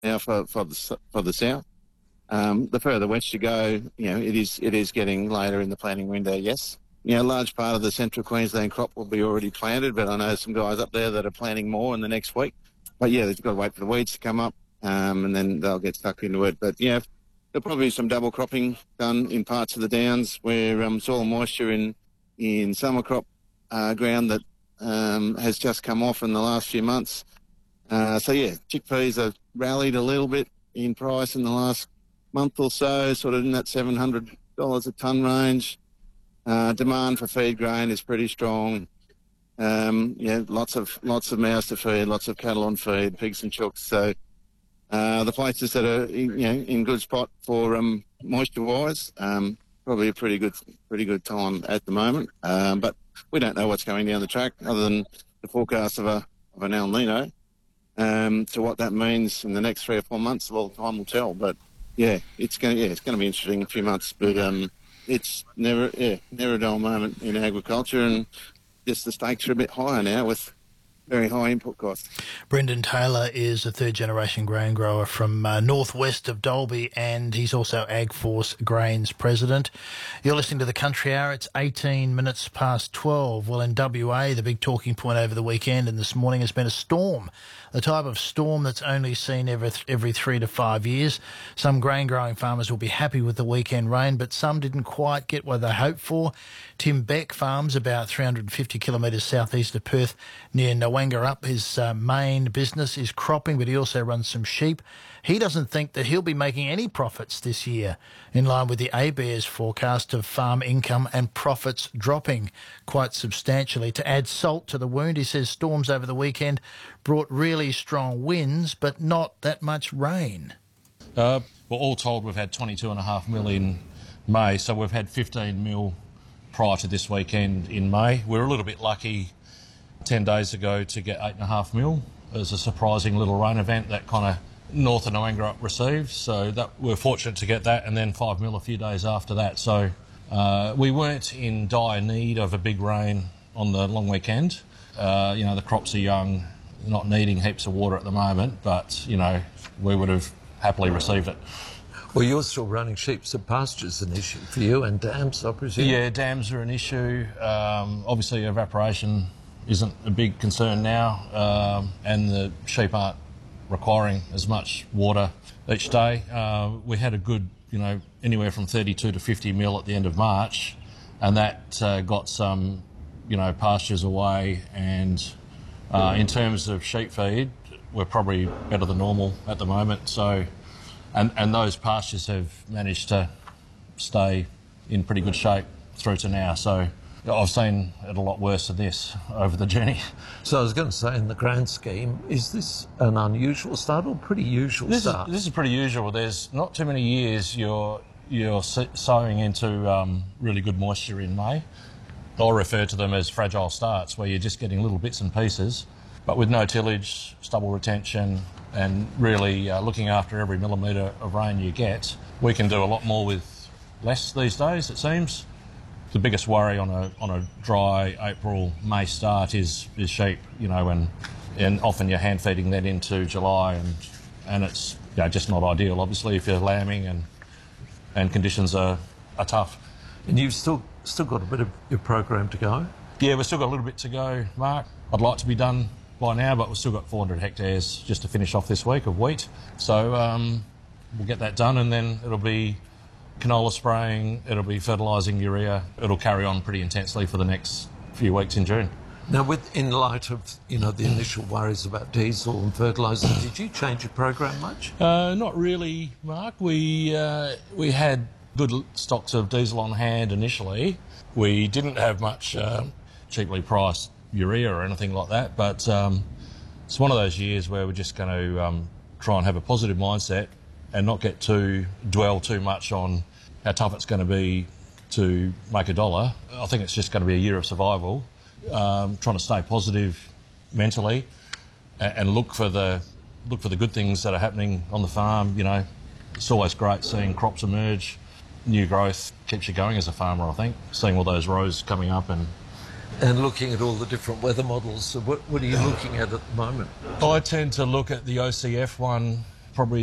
now for the south. The further west you go, it is getting later in the planting window. Yes, a large part of the central Queensland crop will be already planted, but I know some guys up there that are planting more in the next week. But yeah, they've got to wait for the weeds to come up, and then they'll get stuck into it. But yeah, there'll probably be some double cropping done in parts of the downs where soil moisture in summer crop ground that has just come off in the last few months. So yeah, chickpeas have rallied a little bit in price in the last month or so, sort of in that $700 a tonne range. Demand for feed grain is pretty strong. Lots of mouths to feed, lots of cattle on feed, pigs and chooks. So the places that are in good spot for moisture wise, probably a pretty good time at the moment. But we don't know what's going down the track other than the forecast of an El Nino. To what that means in the next 3 or 4 months, well, time will tell. But yeah, it's going to be interesting in a few months. But it's never a dull moment in agriculture, and just the stakes are a bit higher now with very high input costs. Brendan Taylor is a third-generation grain grower from northwest of Dalby, and he's also AgForce Grains president. You're listening to The Country Hour. It's 18 minutes past 12. Well, in WA, the big talking point over the weekend and this morning has been a storm, the type of storm that's only seen every 3 to 5 years. Some grain-growing farmers will be happy with the weekend rain, but some didn't quite get what they hoped for. Tim Beck farms about 350 kilometres southeast of Perth near Nowangarup. His main business is cropping, but he also runs some sheep. He doesn't think that he'll be making any profits this year, in line with the ABARES forecast of farm income and profits dropping quite substantially. To add salt to the wound, he says storms over the weekend brought really strong winds, but not that much rain. Well, all told, we've had 22.5 mil in May, so we've had 15 mil prior to this weekend in May. We were a little bit lucky 10 days ago to get 8.5 mil. It was a surprising little rain event that kind of north of Nowangarup received, so that we're fortunate to get that, and then 5 mil a few days after that. So we weren't in dire need of a big rain on the long weekend. The crops are young, not needing heaps of water at the moment, but, we would have happily received it. Well, you're still running sheep, so pasture's an issue for you, and dams, I presume? Yeah, dams are an issue. Obviously, evaporation isn't a big concern now, and the sheep aren't requiring as much water each day. We had a good, anywhere from 32 to 50 mil at the end of March, and that got some, pastures away. And in terms of sheep feed, we're probably better than normal at the moment. So, and those pastures have managed to stay in pretty good shape through to now. So I've seen it a lot worse than this over the journey. So I was going to say, in the grand scheme, is this an unusual start or pretty usual start? This is pretty usual. There's not too many years you're sowing into really good moisture in May. I'll refer to them as fragile starts, where you're just getting little bits and pieces, but with no tillage, stubble retention, and really looking after every millimetre of rain you get. We can do a lot more with less these days, it seems. The biggest worry on a dry April, May start is sheep, and often you're hand feeding that into July, and it's just not ideal, obviously, if you're lambing and conditions are tough. And you've still got a bit of your program to go? Yeah, we've still got a little bit to go, Mark. I'd like to be done by now, but we've still got 400 hectares just to finish off this week of wheat. So we'll get that done, and then it'll be canola spraying, it'll be fertilising urea. It'll carry on pretty intensely for the next few weeks in June. Now, in light of the initial worries about diesel and fertiliser, did you change your program much? Not really, Mark. We had good stocks of diesel on hand initially. We didn't have much cheaply priced urea or anything like that, but it's one of those years where we're just going to try and have a positive mindset and not dwell too much on how tough it's going to be to make a dollar. I think it's just going to be a year of survival, trying to stay positive mentally and look for the good things that are happening on the farm. It's always great seeing crops emerge. New growth keeps you going as a farmer, I think, seeing all those rows coming up and looking at all the different weather models. So what are you looking at the moment? I tend to look at the OCF one probably